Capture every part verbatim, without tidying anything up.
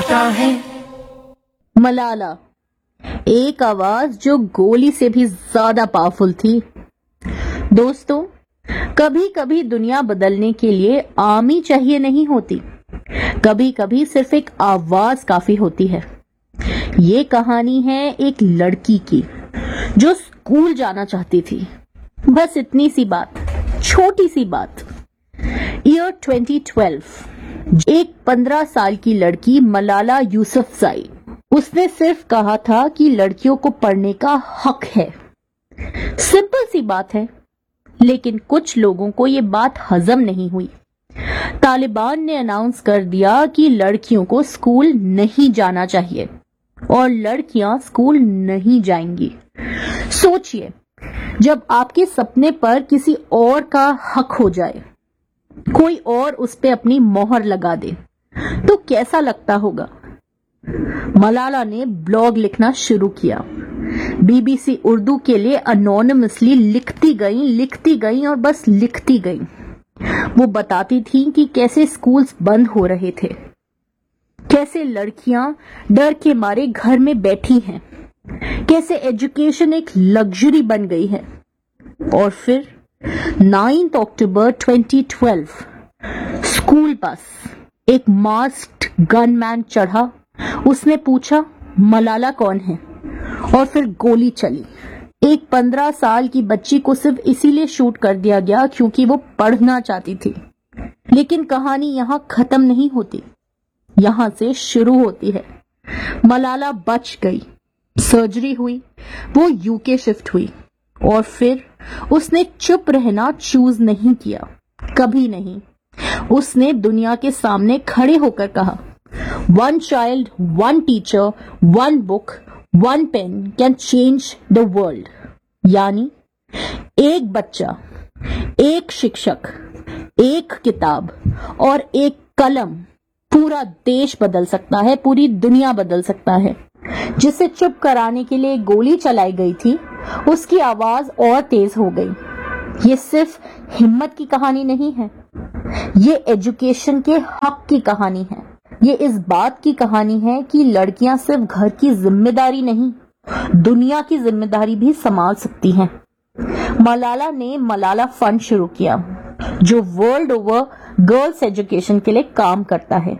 होता है। मलाला, एक आवाज जो गोली से भी ज्यादा पावरफुल थी। दोस्तों, कभी कभी दुनिया बदलने के लिए आर्मी चाहिए नहीं होती, कभी कभी सिर्फ एक आवाज काफी होती है। ये कहानी है एक लड़की की जो स्कूल जाना चाहती थी। बस इतनी सी बात, छोटी सी बात। ईयर ट्वेंटी ट्वेल्व, एक पंद्रह साल की लड़की मलाला यूसुफज़ई, उसने सिर्फ कहा था कि लड़कियों को पढ़ने का हक है। सिंपल सी बात है, लेकिन कुछ लोगों को ये बात हजम नहीं हुई। तालिबान ने अनाउंस कर दिया कि लड़कियों को स्कूल नहीं जाना चाहिए और लड़कियां स्कूल नहीं जाएंगी। सोचिए, जब आपके सपने पर किसी और का हक हो जाए, कोई और उस पे अपनी मोहर लगा दे, तो कैसा लगता होगा। मलाला ने ब्लॉग लिखना शुरू किया। बीबीसी उर्दू के लिए अनोनिमसली लिखती गई लिखती गई और बस लिखती गई। वो बताती थी कि कैसे स्कूल्स बंद हो रहे थे, कैसे लड़कियां डर के मारे घर में बैठी हैं, कैसे एजुकेशन एक लग्जरी बन गई है। और फिर ninth October twenty twelve, school bus एक मास्क्ड गनमैन चढ़ा। उसने पूछा, मलाला कौन है? और फिर गोली चली। एक पंद्रह साल की बच्ची को सिर्फ इसीलिए शूट कर दिया गया क्योंकि वो पढ़ना चाहती थी। लेकिन कहानी यहां खत्म नहीं होती, यहां से शुरू होती है। मलाला बच गई, सर्जरी हुई, वो यूके शिफ्ट हुई और फिर उसने चुप रहना चूज नहीं किया, कभी नहीं। उसने दुनिया के सामने खड़े होकर कहा, one child, one teacher, one book, one pen can change the world. यानी एक बच्चा, एक शिक्षक, एक किताब और एक कलम पूरा देश बदल सकता है, पूरी दुनिया बदल सकता है। जिसे चुप कराने के लिए गोली चलाई गई थी, उसकी आवाज और तेज हो गई। ये सिर्फ हिम्मत की कहानी नहीं है, ये एजुकेशन के हक की कहानी है। ये इस बात की कहानी है कि लड़कियां सिर्फ घर की जिम्मेदारी नहीं, दुनिया की जिम्मेदारी भी संभाल सकती हैं। मलाला ने मलाला फंड शुरू किया, जो वर्ल्ड ओवर गर्ल्स एजुकेशन के लिए काम करता है।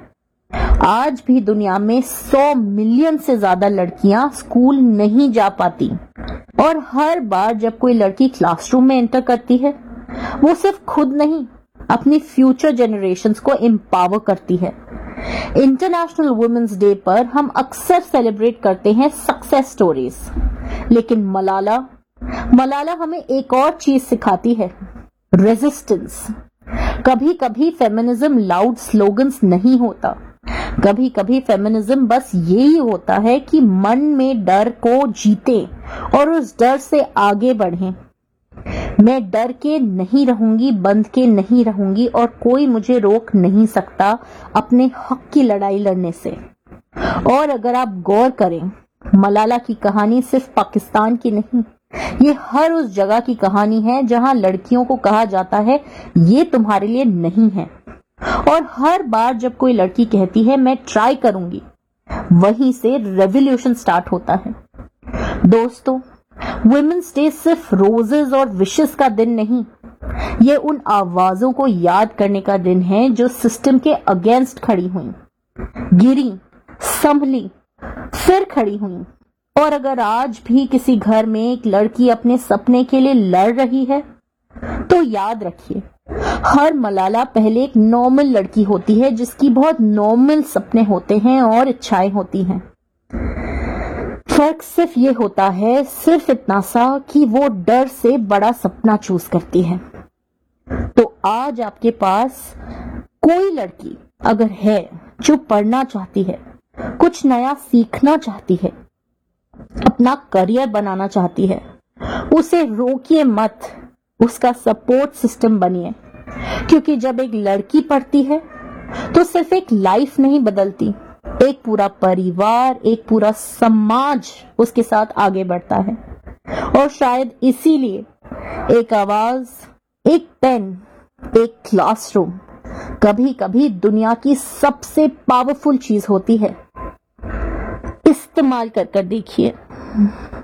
आज भी दुनिया में सौ मिलियन से ज्यादा लड़कियां स्कूल नहीं जा पाती और हर बार जब कोई लड़की क्लासरूम में एंटर करती है, वो सिर्फ खुद नहीं, अपनी फ्यूचर जनरेशंस को एम्पावर करती है। इंटरनेशनल वुमेन्स डे पर हम अक्सर सेलिब्रेट करते हैं सक्सेस स्टोरीज, लेकिन मलाला मलाला हमें एक और चीज सिखाती है, रेजिस्टेंस। कभी कभी फेमिनिज्म लाउड स्लोगन्स नहीं होता, कभी कभी फेमिनिज्म बस यही होता है कि मन में डर को जीते और उस डर से आगे बढ़ें। मैं डर के नहीं रहूंगी, बंध के नहीं रहूंगी और कोई मुझे रोक नहीं सकता अपने हक की लड़ाई लड़ने से। और अगर आप गौर करें, मलाला की कहानी सिर्फ पाकिस्तान की नहीं, ये हर उस जगह की कहानी है जहां लड़कियों को कहा जाता है ये तुम्हारे लिए नहीं है। और हर बार जब कोई लड़की कहती है मैं ट्राई करूंगी, वहीं से रेवोल्यूशन स्टार्ट होता है। दोस्तों, वुमेन्स डे सिर्फ रोजेस और विशेस का दिन नहीं, ये उन आवाजों को याद करने का दिन है जो सिस्टम के अगेंस्ट खड़ी हुई, गिरी, संभली, फिर खड़ी हुई। और अगर आज भी किसी घर में एक लड़की अपने सपने के लिए लड़ रही है, तो याद रखिए, हर मलाला पहले एक नॉर्मल लड़की होती है जिसकी बहुत नॉर्मल सपने होते हैं और इच्छाएं होती हैं। फर्क सिर्फ ये होता है, सिर्फ इतना सा कि वो डर से बड़ा सपना चूज करती है। तो आज आपके पास कोई लड़की अगर है जो पढ़ना चाहती है, कुछ नया सीखना चाहती है, अपना करियर बनाना चाहती है, उसे रोकिए मत, उसका सपोर्ट सिस्टम बनिए। क्योंकि जब एक लड़की पढ़ती है तो सिर्फ एक लाइफ नहीं बदलती, एक पूरा परिवार, एक पूरा समाज उसके साथ आगे बढ़ता है। और शायद इसीलिए एक आवाज, एक पेन, एक क्लासरूम कभी कभी दुनिया की सबसे पावरफुल चीज होती है। इस्तेमाल कर कर देखिए।